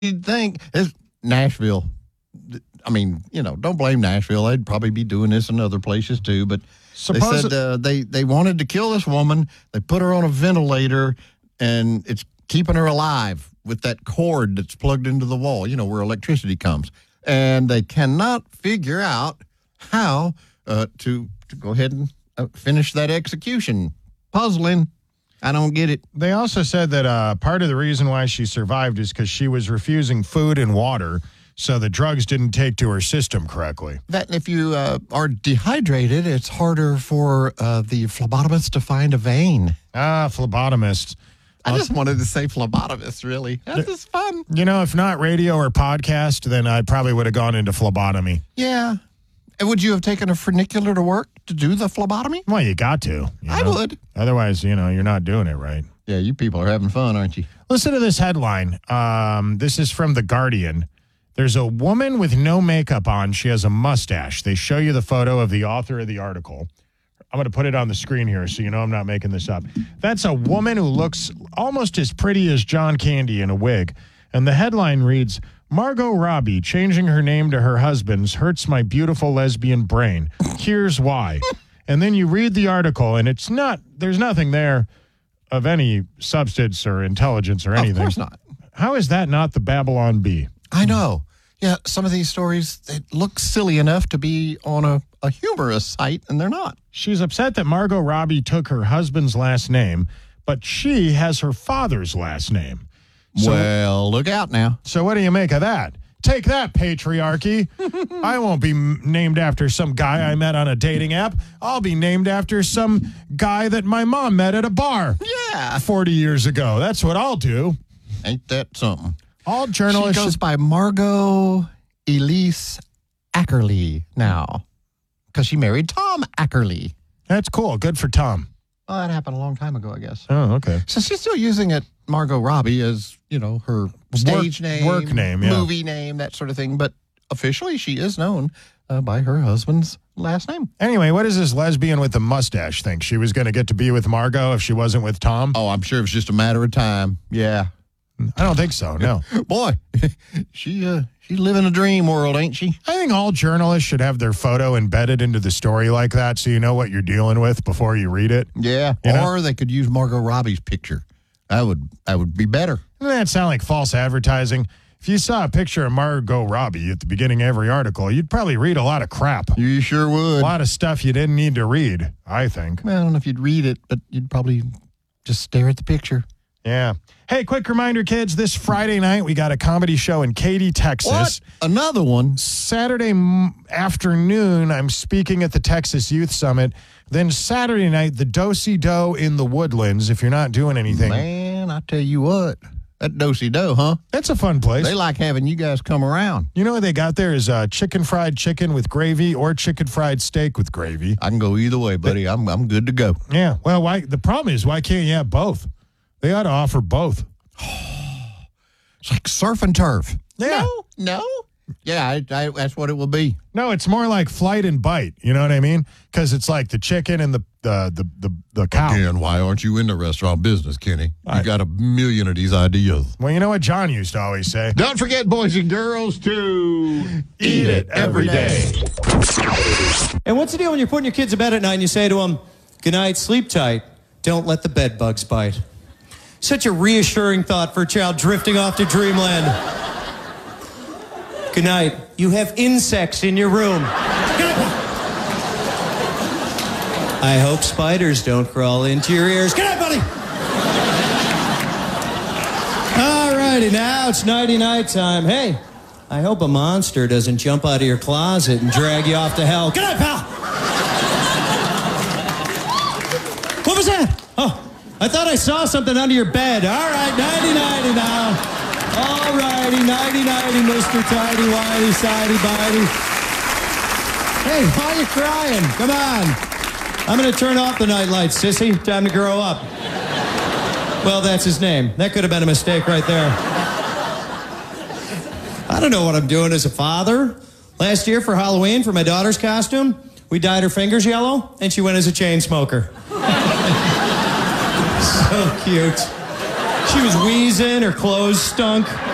you'd think it's Nashville. I mean, don't blame Nashville. They'd probably be doing this in other places too. But they said they wanted to kill this woman. They put her on a ventilator, and it's keeping her alive with that cord that's plugged into the wall, where electricity comes. And they cannot figure out how to go ahead and finish that execution. Puzzling. I don't get it. They also said that part of the reason why she survived is because she was refusing food and water, so the drugs didn't take to her system correctly. That if you are dehydrated, it's harder for the phlebotomist to find a vein. Phlebotomist. I just wanted to say phlebotomist, really. That's just fun. If not radio or podcast, then I probably would have gone into phlebotomy. Yeah. And would you have taken a funicular to work to do the phlebotomy? Well, you got to. I would. Otherwise, you're not doing it right. Yeah, you people are having fun, aren't you? Listen to this headline. This is from The Guardian. There's a woman with no makeup on. She has a mustache. They show you the photo of the author of the article. I'm going to put it on the screen here so I'm not making this up. That's a woman who looks almost as pretty as John Candy in a wig. And the headline reads, Margot Robbie changing her name to her husband's hurts my beautiful lesbian brain. Here's why. And then you read the article, and there's nothing there of any substance or intelligence or anything. Of course not. How is that not the Babylon Bee? I know. Yeah, some of these stories, they look silly enough to be on a humorous site, and they're not. She's upset that Margot Robbie took her husband's last name, but she has her father's last name. Well, look out now. So what do you make of that? Take that, patriarchy. I won't be named after some guy I met on a dating app. I'll be named after some guy that my mom met at a bar. Yeah. 40 years ago. That's what I'll do. Ain't that something? All journalists... She goes by Margot Elise Ackerley now because she married Tom Ackerley. That's cool. Good for Tom. Well, that happened a long time ago, I guess. Oh, okay. So she's still using it, Margot Robbie, as, her stage name, work name, yeah. Movie name, that sort of thing. But officially, she is known by her husband's last name. Anyway, what does this lesbian with the mustache think? She was going to get to be with Margot if she wasn't with Tom? Oh, I'm sure it was just a matter of time. Yeah. I don't think so, no. Boy, she's living a dream world, ain't she? I think all journalists should have their photo embedded into the story like that so you know what you're dealing with before you read it. Yeah, or they could use Margot Robbie's picture. That would be better. Doesn't that sound like false advertising? If you saw a picture of Margot Robbie at the beginning of every article, you'd probably read a lot of crap. You sure would. A lot of stuff you didn't need to read, I think. Well, I don't know if you'd read it, but you'd probably just stare at the picture. Yeah. Hey, quick reminder, kids, this Friday night we got a comedy show in Katy, Texas. What? Another one? Saturday afternoon, I'm speaking at the Texas Youth Summit. Then Saturday night, the Do-Si-Do in the Woodlands, if you're not doing anything. Man, I tell you what, that Do-Si-Do, huh? That's a fun place. They like having you guys come around. You know what they got there is chicken fried chicken with gravy or chicken fried steak with gravy. I can go either way, buddy. I'm good to go. Yeah. Well, the problem is, why can't you have both? They ought to offer both. It's like surf and turf. Yeah. No. Yeah, that's what it will be. No, it's more like flight and bite. You know what I mean? Because it's like the chicken and the cow. Again, why aren't you in the restaurant business, Kenny? You got a million of these ideas. Well, you know what John used to always say? Don't forget, boys and girls, to eat it every day. And what's the deal when you're putting your kids to bed at night and you say to them, good night, sleep tight, don't let the bed bugs bite? Such a reassuring thought for a child drifting off to dreamland. Good night. You have insects in your room. I hope spiders don't crawl into your ears. Good night, buddy. All righty, now it's nighty-night time. Hey, I hope a monster doesn't jump out of your closet and drag you off to hell. Good night, pal. What was that? Oh. I thought I saw something under your bed. All right, nighty-nighty now. All righty, nighty-nighty, Mr. Tidy-Whitey, Sidey-Bitey. Hey, why are you crying? Come on. I'm going to turn off the night lights, sissy. Time to grow up. Well, that's his name. That could have been a mistake right there. I don't know what I'm doing as a father. Last year for Halloween, for my daughter's costume, we dyed her fingers yellow, and she went as a chain smoker. So cute. She was wheezing, her clothes stunk.